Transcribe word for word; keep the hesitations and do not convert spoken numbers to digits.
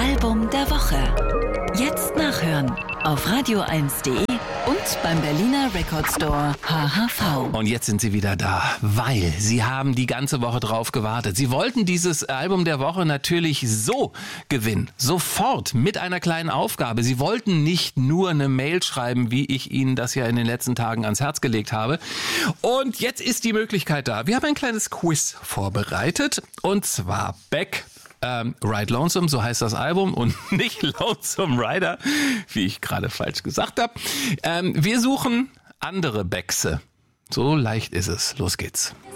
Album der Woche. Jetzt nachhören auf radio eins punkt de und beim Berliner Record Store H H V. Und jetzt sind sie wieder da, weil sie haben die ganze Woche drauf gewartet. Sie wollten dieses Album der Woche natürlich so gewinnen, sofort mit einer kleinen Aufgabe. Sie wollten nicht nur eine Mail schreiben, wie ich Ihnen das ja in den letzten Tagen ans Herz gelegt habe. Und jetzt ist die Möglichkeit da. Wir haben ein kleines Quiz vorbereitet und zwar Beck. Ähm, Ride Lonesome, so heißt das Album und nicht Lonesome Rider, wie ich gerade falsch gesagt habe. Ähm, wir suchen andere Beckse. So leicht ist es. Los geht's.